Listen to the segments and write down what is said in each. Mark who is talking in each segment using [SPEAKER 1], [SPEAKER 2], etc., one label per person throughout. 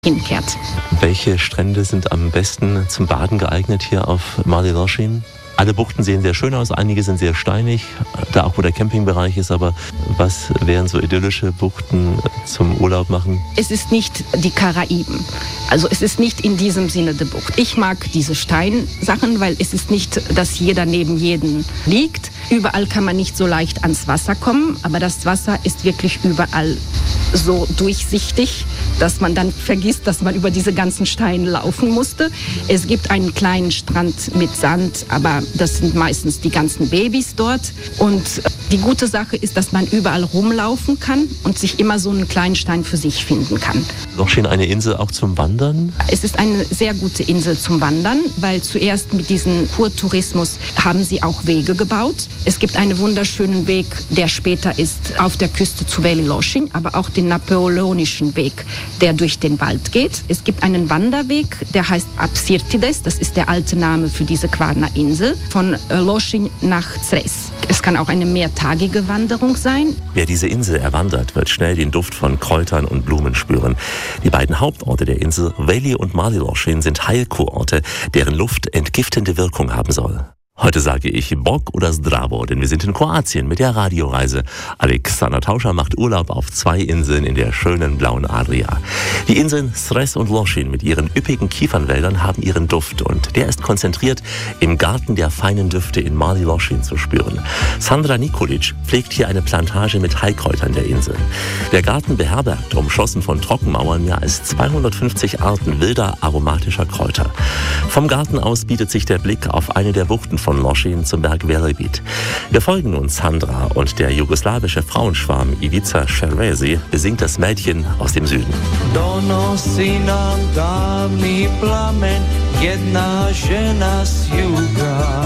[SPEAKER 1] hinkehrt.
[SPEAKER 2] Welche Strände sind am besten zum Baden geeignet hier auf Mali Loschin? Alle Buchten sehen sehr schön aus, einige sind sehr steinig, da auch wo der Campingbereich ist, aber was wären so idyllische Buchten zum Urlaub machen?
[SPEAKER 1] Es ist nicht die Karaiben, also es ist nicht in diesem Sinne die Bucht. Ich mag diese Steinsachen, weil es ist nicht, dass jeder neben jedem liegt. Überall kann man nicht so leicht ans Wasser kommen, aber das Wasser ist wirklich überall so durchsichtig, dass man dann vergisst, dass man über diese ganzen Steine laufen musste. Es gibt einen kleinen Strand mit Sand, aber das sind meistens die ganzen Babys dort. Und die gute Sache ist, dass man überall rumlaufen kann und sich immer so einen kleinen Stein für sich finden kann.
[SPEAKER 2] Loschin eine Insel auch zum Wandern?
[SPEAKER 1] Es ist eine sehr gute Insel zum Wandern, weil zuerst mit diesem Kurtourismus haben sie auch Wege gebaut. Es gibt einen wunderschönen Weg, der später ist auf der Küste zu Veli Loschin, aber auch den napoleonischen Weg, der durch den Wald geht. Es gibt einen Wanderweg, der heißt Apsirtides, das ist der alte Name für diese Quarner Insel, von Loschin nach Zres. Es kann auch eine mehrtagige Wanderung sein.
[SPEAKER 2] Wer diese Insel erwandert, wird schnell den Duft von Kräutern und Blumen spüren. Die beiden Hauptorte der Insel, Veli und Mali Loschin, sind Heilkurorte, deren Luft entgiftende Wirkung haben soll. Heute sage ich Bog oder Zdravo, denn wir sind in Kroatien mit der Radioreise. Alexander Tauscher macht Urlaub auf 2 Inseln in der schönen blauen Adria. Die Inseln Zres und Loschin mit ihren üppigen Kiefernwäldern haben ihren Duft und der ist konzentriert im Garten der feinen Düfte in Mali Loschin zu spüren. Sandra Nikolic pflegt hier eine Plantage mit Heilkräutern der Insel. Der Garten beherbergt, umschlossen von Trockenmauern, mehr als 250 Arten wilder aromatischer Kräuter. Vom Garten aus bietet sich der Blick auf eine der Buchten von Loschin zum Berg Velebit. Wir folgen nun Sandra und der jugoslawische Frauenschwarm Ivica Šervesi besingt das Mädchen aus dem Süden.
[SPEAKER 3] Donosi nam davni plamen jedna žena s juga.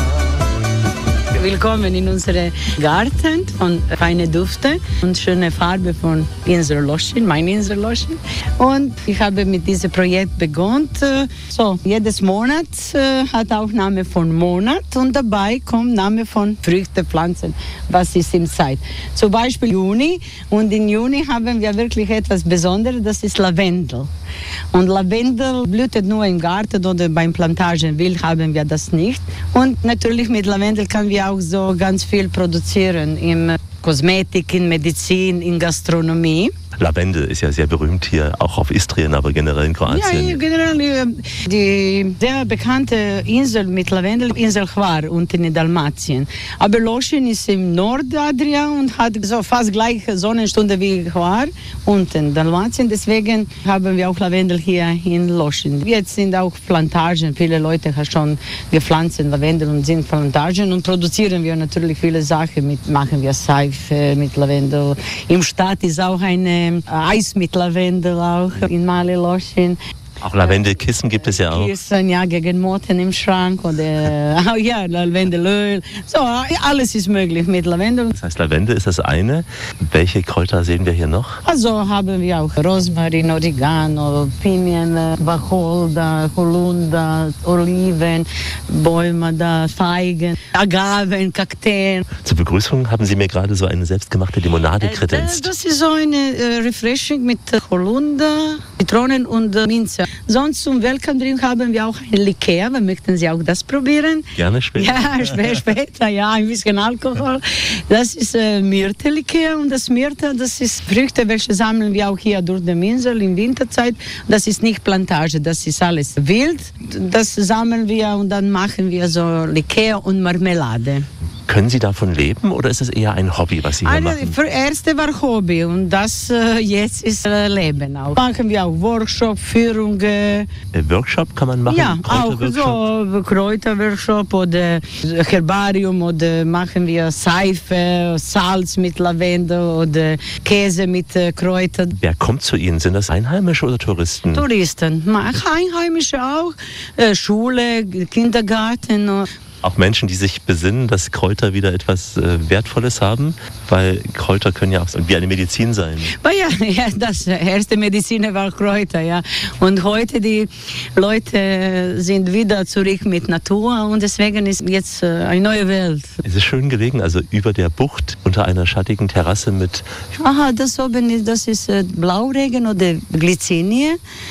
[SPEAKER 4] Willkommen in unserem Garten von feine Düfte und schöne Farbe von Insel Loschin, meine Insel Loschin. Und ich habe mit diesem Projekt begonnen. So, jedes Monat hat auch Name von Monat und dabei kommt Name von Früchte, Pflanzen, was ist in Zeit. Zum Beispiel Juni und in Juni haben wir wirklich etwas Besonderes, das ist Lavendel. Und Lavendel blüht nur im Garten oder beim Plantagen wild haben wir das nicht. Und natürlich mit Lavendel können wir auch so ganz viel produzieren in Kosmetik, in Medizin, in Gastronomie.
[SPEAKER 2] Lavendel ist ja sehr berühmt hier, auch auf Istrien, aber generell in Kroatien.
[SPEAKER 4] Ja, generell die sehr bekannte Insel mit Lavendel, Insel Hvar unten in Dalmatien. Aber Loschin ist im Nordadria und hat so fast gleiche Sonnenstunde wie Hvar unten in Dalmatien. Deswegen haben wir auch Lavendel hier in Loschin. Jetzt sind auch Plantagen. Viele Leute haben schon gepflanzt Lavendel und sind Plantagen und produzieren wir natürlich viele Sachen. Machen wir Seife mit Lavendel. Im Stadt ist auch eine Eis mit Lavendel auch in Mali Loschin.
[SPEAKER 2] Auch Lavendelkissen gibt es ja auch.
[SPEAKER 4] Kissen, ja, gegen Motten im Schrank oder ja, Lavendelöl. So, alles ist möglich mit Lavendel.
[SPEAKER 2] Das heißt, Lavendel ist das eine. Welche Kräuter sehen wir hier noch?
[SPEAKER 4] Also haben wir auch Rosmarin, Oregano, Pinien, Wacholder, Holunder, Oliven, Bäume da, Feigen, Agaven, Kakteen.
[SPEAKER 2] Zur Begrüßung haben Sie mir gerade so eine selbstgemachte Limonade kredenzt.
[SPEAKER 4] Das ist so eine Refreshing mit Holunder, Zitronen und Minze. Sonst zum Welcome-Drink haben wir auch ein Likör. Möchten Sie auch das probieren?
[SPEAKER 2] Gerne später.
[SPEAKER 4] Ja, später, ja, ein bisschen Alkohol. Das ist Myrte-Likör und das Myrte, das ist Früchte, welche sammeln wir auch hier durch die Insel in Winterzeit. Das ist nicht Plantage, das ist alles wild. Das sammeln wir und dann machen wir so Likör und Marmelade.
[SPEAKER 2] Können Sie davon leben oder ist es eher ein Hobby, was Sie hier machen?
[SPEAKER 4] Das erste war Hobby und das jetzt ist Leben auch. Machen wir auch Workshop, Führungen.
[SPEAKER 2] Workshop kann man machen?
[SPEAKER 4] Ja, auch so Kräuterworkshop oder Herbarium oder machen wir Seife, Salz mit Lavendel oder Käse mit Kräutern.
[SPEAKER 2] Wer kommt zu Ihnen? Sind das Einheimische oder Touristen?
[SPEAKER 4] Touristen, Einheimische auch, Schule, Kindergarten.
[SPEAKER 2] Auch Menschen, die sich besinnen, dass Kräuter wieder etwas Wertvolles haben, weil Kräuter können ja auch wie eine Medizin sein.
[SPEAKER 4] Aber ja, das erste Medizin war Kräuter, ja. Und heute die Leute sind wieder zurück mit Natur und deswegen ist jetzt eine neue Welt.
[SPEAKER 2] Es ist schön gelegen, also über der Bucht unter einer schattigen Terrasse mit...
[SPEAKER 4] Aha, das oben ist, das ist Blauregen oder Glycinie.